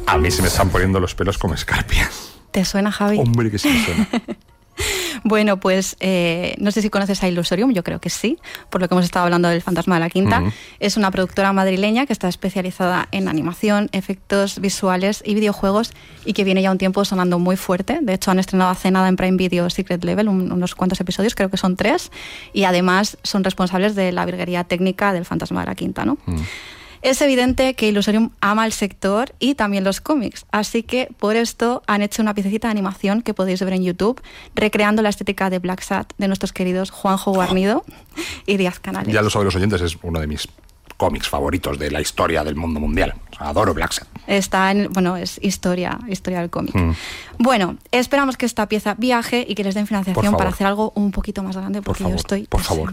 A mí se me están poniendo los pelos como escarpias. ¿Te suena, Javi? Hombre, que sí me suena. Bueno, pues no sé si conoces a Illusorium, yo creo que sí, por lo que hemos estado hablando del Fantasma de la Quinta. Es una productora madrileña que está especializada en animación, efectos visuales y videojuegos y que viene ya un tiempo sonando muy fuerte. De hecho, han estrenado hace nada en Prime Video Secret Level unos cuantos episodios, creo que son 3, y además son responsables de la virguería técnica del Fantasma de la Quinta, ¿no? Es evidente que Illusorium ama el sector y también los cómics, así que por esto han hecho una piececita de animación que podéis ver en YouTube, recreando la estética de Black Sat de nuestros queridos Juanjo Guarnido y Díaz Canales. Ya lo saben los oyentes, es uno de mis cómics favoritos de la historia del mundo mundial. O sea, adoro Black Sat. Es historia del cómic. Bueno, esperamos que esta pieza viaje y que les den financiación para hacer algo un poquito más grande, porque yo estoy... Por favor.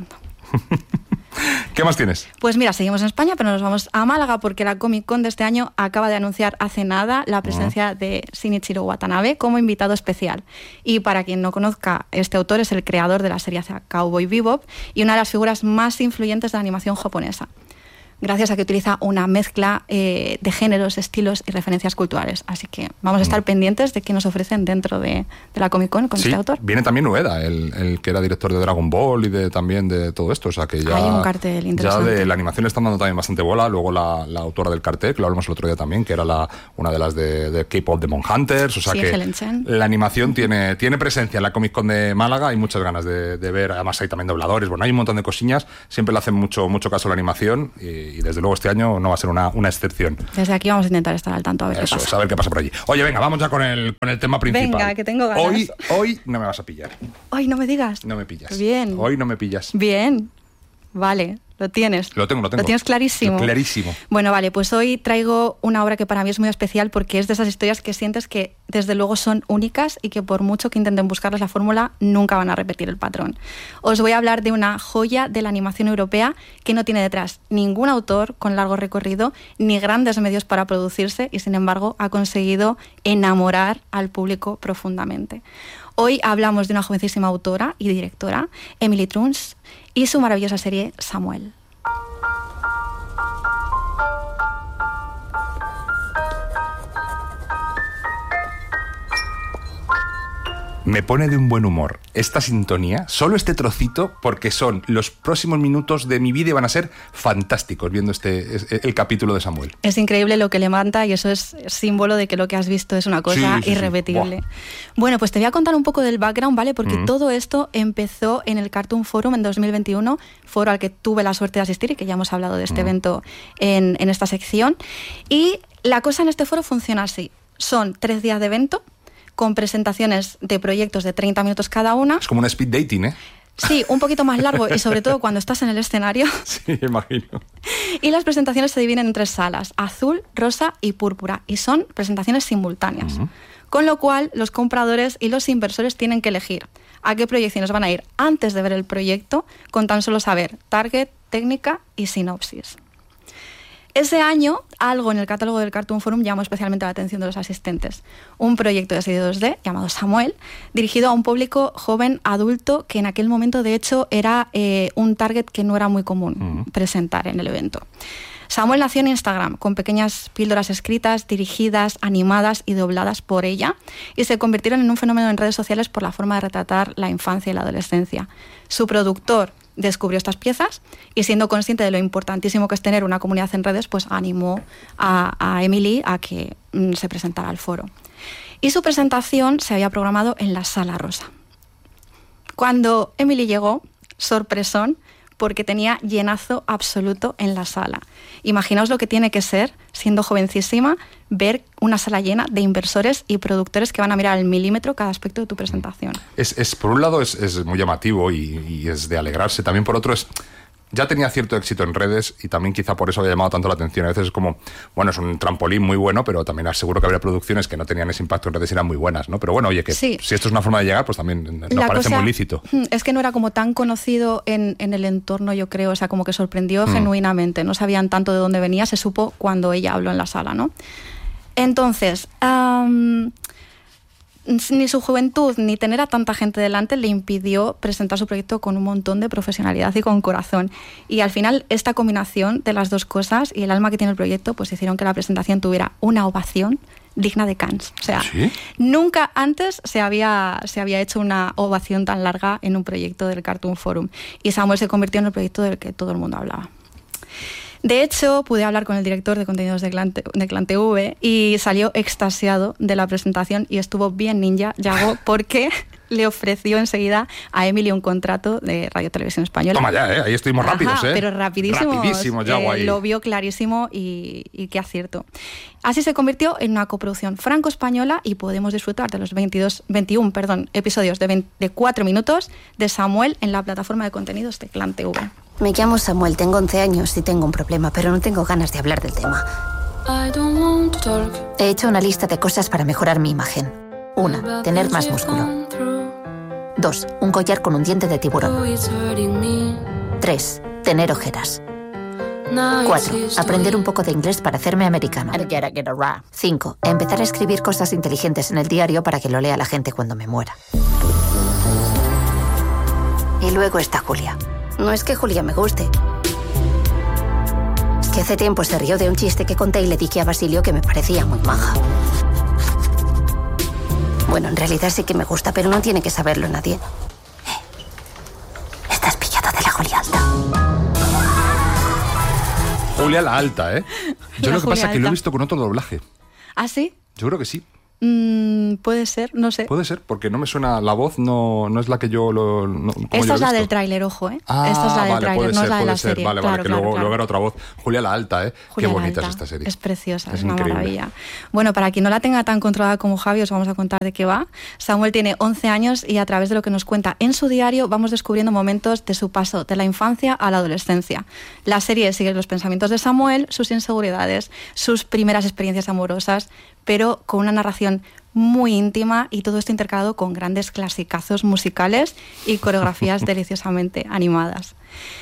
¿Qué más tienes? Pues mira, seguimos en España, pero nos vamos a Málaga porque la Comic Con de este año acaba de anunciar hace nada la presencia de Shinichiro Watanabe como invitado especial. Y para quien no conozca, este autor es el creador de la serie Cowboy Bebop y una de las figuras más influyentes de la animación japonesa, gracias a que utiliza una mezcla de géneros, estilos y referencias culturales. Así que vamos a estar pendientes de qué nos ofrecen dentro de la Comic Con con este autor. Viene también Ueda, el que era director de Dragon Ball y también de todo esto. O sea que ya, hay un cartel interesante. Ya de la animación le están dando también bastante bola. Luego la autora del cartel, que lo hablamos el otro día también, que era una de las de K-pop Demon Hunters. O sea que Helen Chen. La animación tiene presencia en la Comic Con de Málaga. Hay muchas ganas de ver. Además hay también dobladores. Bueno, hay un montón de cosillas. Siempre le hacen mucho caso a la animación y desde luego este año no va a ser una excepción. Desde aquí vamos a intentar estar al tanto a ver qué pasa. A ver qué pasa por allí. Oye, venga, vamos ya con el tema principal. Venga, que tengo ganas. Hoy no me vas a pillar. Hoy no me digas. No me pillas. Bien. Hoy no me pillas. Bien. Vale. Lo tienes. Lo tengo. Lo tienes clarísimo. Clarísimo. Bueno, vale, pues hoy traigo una obra que para mí es muy especial porque es de esas historias que sientes que desde luego son únicas y que por mucho que intenten buscarles la fórmula, nunca van a repetir el patrón. Os voy a hablar de una joya de la animación europea que no tiene detrás ningún autor con largo recorrido ni grandes medios para producirse y sin embargo ha conseguido enamorar al público profundamente. Hoy hablamos de una jovencísima autora y directora, Emily Truns, y su maravillosa serie Samuel. Me pone de un buen humor esta sintonía, solo este trocito, porque son los próximos minutos de mi vida y van a ser fantásticos viendo el capítulo de Samuel. Es increíble lo que le manda y eso es símbolo de que lo que has visto es una cosa irrepetible. Sí. Bueno, pues te voy a contar un poco del background, ¿vale? Porque todo esto empezó en el Cartoon Forum en 2021, foro al que tuve la suerte de asistir y que ya hemos hablado de este evento en esta sección. Y la cosa en este foro funciona así. Son 3 días de evento, con presentaciones de proyectos de 30 minutos cada una. Es como un speed dating, ¿eh? Sí, un poquito más largo y sobre todo cuando estás en el escenario. Sí, imagino. Y las presentaciones se dividen en 3 salas, azul, rosa y púrpura, y son presentaciones simultáneas. Con lo cual, los compradores y los inversores tienen que elegir a qué proyecciones van a ir antes de ver el proyecto, con tan solo saber target, técnica y sinopsis. Ese año, algo en el catálogo del Cartoon Forum llamó especialmente la atención de los asistentes. Un proyecto de serie 2D llamado Samuel, dirigido a un público joven adulto que en aquel momento, de hecho, era un target que no era muy común presentar en el evento. Samuel nació en Instagram, con pequeñas píldoras escritas, dirigidas, animadas y dobladas por ella, y se convirtieron en un fenómeno en redes sociales por la forma de retratar la infancia y la adolescencia. Su productor descubrió estas piezas y, siendo consciente de lo importantísimo que es tener una comunidad en redes, pues animó a Emily a que se presentara al foro. Y su presentación se había programado en la Sala Rosa. Cuando Emily llegó, sorpresón, porque tenía llenazo absoluto en la sala. Imaginaos lo que tiene que ser, siendo jovencísima, ver una sala llena de inversores y productores que van a mirar al milímetro cada aspecto de tu presentación. Por un lado es muy llamativo y es de alegrarse. También por otro ya tenía cierto éxito en redes y también quizá por eso había llamado tanto la atención. A veces es como, bueno, es un trampolín muy bueno, pero también aseguro que habría producciones que no tenían ese impacto en redes y eran muy buenas, ¿no? Pero bueno, oye, que si esto es una forma de llegar, pues también nos parece muy lícito. Es que no era como tan conocido en el entorno, yo creo, o sea, como que sorprendió genuinamente. No sabían tanto de dónde venía, se supo cuando ella habló en la sala, ¿no? Entonces, ni su juventud ni tener a tanta gente delante le impidió presentar su proyecto con un montón de profesionalidad y con corazón. Y al final esta combinación de las dos cosas y el alma que tiene el proyecto pues hicieron que la presentación tuviera una ovación digna de Cannes. O sea, ¿sí? Nunca antes se había hecho una ovación tan larga en un proyecto del Cartoon Forum. Y Samuel se convirtió en el proyecto del que todo el mundo hablaba. De hecho, pude hablar con el director de contenidos de Clan TV y salió extasiado de la presentación y estuvo bien ninja, Yago, porque le ofreció enseguida a Emily un contrato de Radio Televisión Española. Toma ya, ahí estuvimos rápidos, Pero rapidísimos. Rapidísimos, Yago, ahí. Lo vio clarísimo y qué acierto. Así se convirtió en una coproducción franco-española y podemos disfrutar de los 21 episodios de 4 minutos de Samuel en la plataforma de contenidos de Clan TV. Me llamo Samuel, tengo 11 años y tengo un problema, pero no tengo ganas de hablar del tema. He hecho una lista de cosas para mejorar mi imagen. 1. Tener más músculo. 2. Un collar con un diente de tiburón. 3. Tener ojeras. 4. Aprender un poco de inglés para hacerme americano. 5. Empezar a escribir cosas inteligentes en el diario para que lo lea la gente cuando me muera. Y luego está Julia. No es que Julia me guste. Es que hace tiempo se rió de un chiste que conté y le dije a Basilio que me parecía muy maja. Bueno, en realidad sí que me gusta, pero no tiene que saberlo nadie. Estás pillado de la Julia Alta. Julia la Alta, ¿eh? Yo lo que pasa es que lo he Alta. visto con otro doblaje. ¿Ah, sí? Yo creo que sí. Puede ser, no sé. Puede ser, porque no me suena, la voz no es la que yo lo... No, como yo Esta lo es he la visto. del tráiler, ojo, ¿eh? Ah, Esta es la del vale, tráiler, puede no ser, es la de puede la ser. serie. Vale, claro, que claro, luego, claro. luego era otra voz. Julia la Alta, ¿eh? Julia Qué la bonita Alta. es esta serie. Es preciosa, es Es una increíble. maravilla. Bueno, para quien no la tenga tan controlada como Javi, os vamos a contar de qué va. Samuel tiene 11 años y a través de lo que nos cuenta en su diario vamos descubriendo momentos de su paso de la infancia a la adolescencia. La serie sigue los pensamientos de Samuel, sus inseguridades, sus primeras experiencias amorosas, pero con una narración muy íntima y todo esto intercalado con grandes clasicazos musicales y coreografías deliciosamente animadas.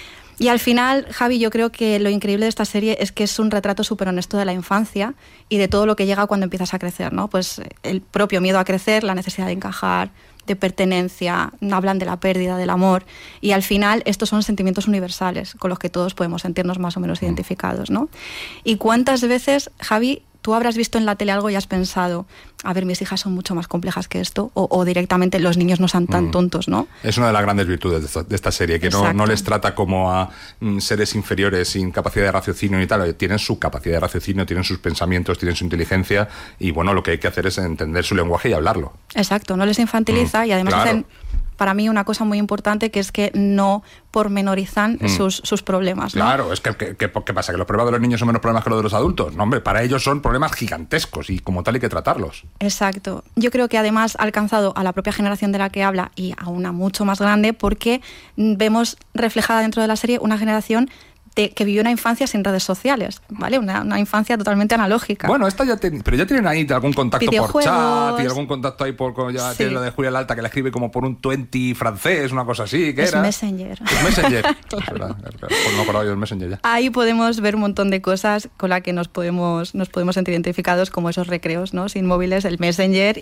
Y al final, Javi, yo creo que lo increíble de esta serie es que es un retrato súper honesto de la infancia y de todo lo que llega cuando empiezas a crecer, ¿no? Pues el propio miedo a crecer, la necesidad de encajar, de pertenencia, hablan de la pérdida, del amor, y al final estos son sentimientos universales con los que todos podemos sentirnos más o menos identificados, ¿no? Y cuántas veces, Javi, tú habrás visto en la tele algo y has pensado, a ver, mis hijas son mucho más complejas que esto, o directamente los niños no son tan tontos, ¿no? Es una de las grandes virtudes de esta serie, que no les trata como a seres inferiores sin capacidad de raciocinio y tal. Tienen su capacidad de raciocinio, tienen sus pensamientos, tienen su inteligencia, y bueno, lo que hay que hacer es entender su lenguaje y hablarlo. Exacto, no les infantiliza y además claro. hacen, para mí, una cosa muy importante, que es que no pormenorizan sus problemas, ¿no? Claro, es que ¿qué pasa? ¿Que los problemas de los niños son menos problemas que los de los adultos? No, hombre, para ellos son problemas gigantescos y como tal hay que tratarlos. Exacto. Yo creo que además ha alcanzado a la propia generación de la que habla y a una mucho más grande, porque vemos reflejada dentro de la serie una generación que vivió una infancia sin redes sociales, ¿vale? Una infancia totalmente analógica. Bueno, pero ya tienen ahí algún contacto por chat y algún contacto ahí ya sí. tiene lo de Julia la Alta, que la escribe como por un 20 francés, una cosa así, ¿qué es era? Messenger. Es Messenger. Claro. Es verdad, pues no me acordaba yo del Messenger ya. Ahí podemos ver un montón de cosas con las que nos podemos sentir identificados, como esos recreos, ¿no? Sin móviles, el Messenger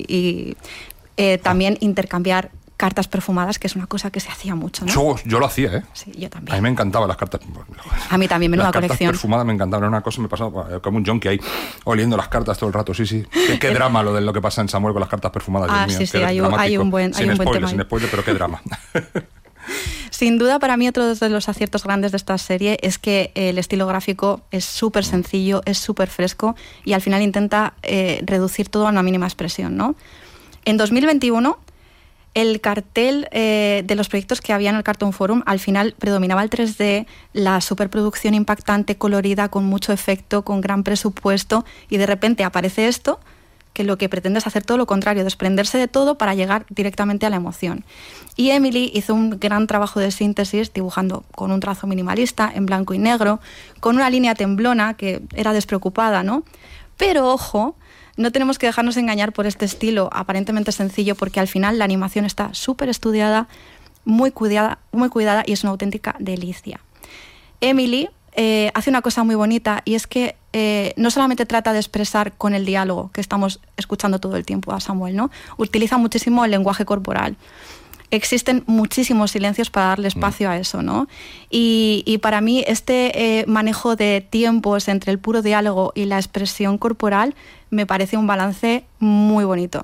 y también intercambiar cartas perfumadas, que es una cosa que se hacía mucho, ¿no? Yo lo hacía, ¿eh? Sí, yo también. A mí me encantaban las cartas. A mí también, menuda las cartas colección. perfumadas me encantaban, era una cosa, me pasaba como un junkie ahí, oliendo las cartas todo el rato, sí. Qué drama lo de lo que pasa en Samuel con las cartas perfumadas, Dios mío, sí, hay un buen sin tema. Sin spoiler, pero qué drama. Sin duda, para mí, otro de los aciertos grandes de esta serie es que el estilo gráfico es súper sencillo, es súper fresco y al final intenta reducir todo a una mínima expresión, ¿no? En 2021, el cartel de los proyectos que había en el Cartoon Forum, al final predominaba el 3D, la superproducción impactante, colorida, con mucho efecto, con gran presupuesto, y de repente aparece esto, que lo que pretende es hacer todo lo contrario, desprenderse de todo para llegar directamente a la emoción. Y Emily hizo un gran trabajo de síntesis, dibujando con un trazo minimalista, en blanco y negro, con una línea temblona que era despreocupada, ¿no? Pero, ojo, no tenemos que dejarnos engañar por este estilo aparentemente sencillo, porque al final la animación está súper estudiada, muy cuidada y es una auténtica delicia. Emily hace una cosa muy bonita, y es que no solamente trata de expresar con el diálogo, que estamos escuchando todo el tiempo a Samuel, ¿no? Utiliza muchísimo el lenguaje corporal. Existen muchísimos silencios para darle espacio a eso, ¿no? Y para mí este manejo de tiempos entre el puro diálogo y la expresión corporal me parece un balance muy bonito.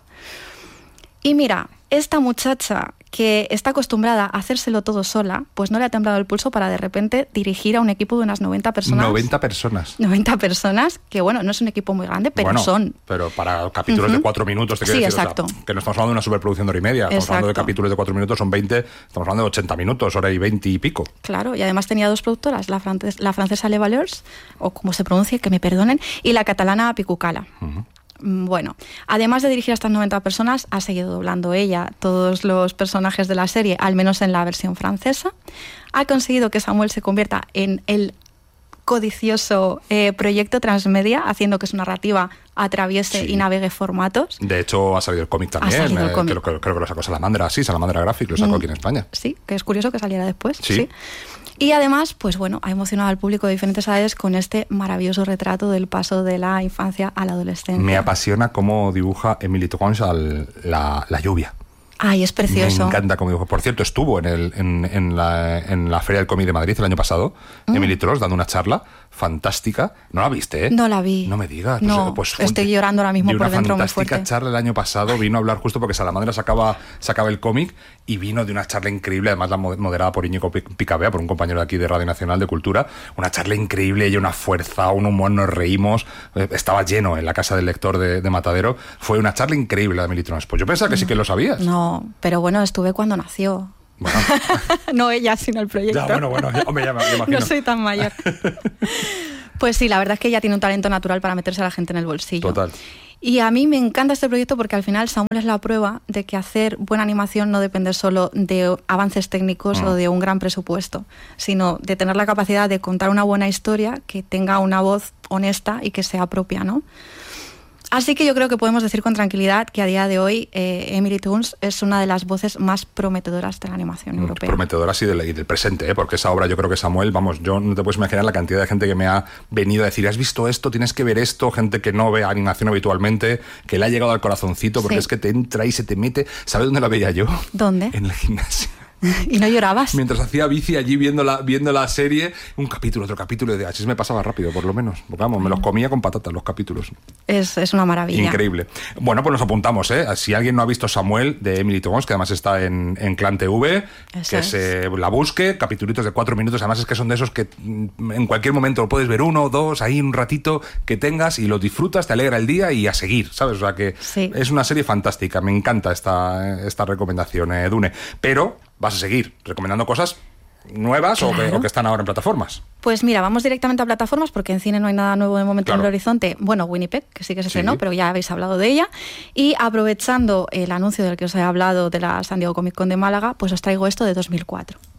Y mira, esta muchacha que está acostumbrada a hacérselo todo sola, pues no le ha temblado el pulso para de repente dirigir a un equipo de unas 90 personas. 90 personas. 90 personas, que bueno, no es un equipo muy grande, pero son. Pero para capítulos de 4 minutos, te quiero decir, exacto. O sea, que no estamos hablando de una superproducción de hora y media, estamos hablando de capítulos de 4 minutos, son 20, estamos hablando de 80 minutos, hora y 20 y pico. Claro, y además tenía 2 productoras, la francesa Les Valeurs, o como se pronuncie, que me perdonen, y la catalana Picucala. Bueno, además de dirigir a estas 90 personas, ha seguido doblando ella todos los personajes de la serie, al menos en la versión francesa. Ha conseguido que Samuel se convierta en el codicioso proyecto transmedia, haciendo que su narrativa atraviese y navegue formatos. De hecho, ha salido el cómic también. Creo que lo sacó Salamandra, Salamandra Graphic, lo sacó aquí en España. Sí, que es curioso que saliera después. Sí. Y además, pues bueno, ha emocionado al público de diferentes edades con este maravilloso retrato del paso de la infancia a la adolescencia. Me apasiona cómo dibuja Émilie Tougache la lluvia. Ay, es precioso. Me encanta cómo dibuja. Por cierto, estuvo en la Feria del Cómic de Madrid el año pasado, Émilie Tougache, dando una charla fantástica. ¿No la viste, No la vi. No me digas. No, pues estoy llorando ahora mismo por dentro muy fuerte. Una fantástica charla el año pasado. Vino a hablar justo porque Salamandra sacaba el cómic y vino de una charla increíble, además la moderada por Íñigo Picabea, por un compañero de aquí de Radio Nacional de Cultura. Una charla increíble, ella una fuerza, un humor, nos reímos. Estaba lleno en la casa del lector de Matadero. Fue una charla increíble la de Émilie Tougache. Pues yo pensaba que sí que lo sabías. No, pero bueno, estuve cuando nació. Bueno. No ella, sino el proyecto. Ya, bueno, hombre, ya me imagino. No soy tan mayor. Pues sí, la verdad es que ella tiene un talento natural para meterse a la gente en el bolsillo. Total. Y a mí me encanta este proyecto porque al final Samuel es la prueba de que hacer buena animación no depende solo de avances técnicos o de un gran presupuesto, sino de tener la capacidad de contar una buena historia que tenga una voz honesta y que sea propia, ¿no? Así que yo creo que podemos decir con tranquilidad que a día de hoy Émilie Tougache es una de las voces más prometedoras de la animación europea. Prometedoras y del presente, porque esa obra yo creo que Samuel, vamos, yo no te puedes imaginar la cantidad de gente que me ha venido a decir, ¿has visto esto? Tienes que ver esto, gente que no ve animación habitualmente, que le ha llegado al corazoncito, porque es que te entra y se te mete. ¿Sabes dónde la veía yo? ¿Dónde? En el gimnasio. ¿Y no llorabas? Mientras hacía bici allí viendo la serie, un capítulo, otro capítulo, y así me pasaba rápido, por lo menos. Porque, vamos, me los comía con patatas los capítulos. Es una maravilla. Increíble. Bueno, pues nos apuntamos, ¿eh? Si alguien no ha visto Samuel, de Émilie Tougache, que además está en Clan TV, que se la busque, capítulos de 4 minutos, además es que son de esos que en cualquier momento lo puedes ver 1 o 2, ahí un ratito que tengas y lo disfrutas, te alegra el día y a seguir, ¿sabes? O sea que es una serie fantástica, me encanta esta recomendación, Dune. Pero vas a seguir recomendando cosas nuevas, claro, o que están ahora en plataformas. Pues mira, vamos directamente a plataformas porque en cine no hay nada nuevo de momento en el horizonte. Bueno, Winnipeg, que sí que se estrenó, pero ya habéis hablado de ella. Y aprovechando el anuncio del que os he hablado de la San Diego Comic Con de Málaga, pues os traigo esto de 2004.